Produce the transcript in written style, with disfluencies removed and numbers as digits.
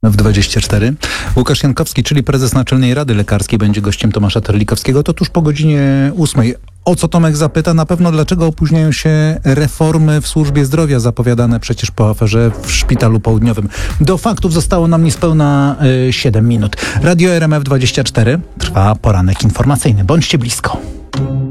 RMF24. Łukasz Jankowski, czyli prezes Naczelnej Rady Lekarskiej, będzie gościem Tomasza Terlikowskiego. To tuż po godzinie 8. O co Tomek zapyta? Na pewno dlaczego opóźniają się reformy w służbie zdrowia zapowiadane przecież po aferze w Szpitalu Południowym. Do faktów zostało nam niespełna 7 minut. Radio RMF24 trwa poranek informacyjny. Bądźcie blisko.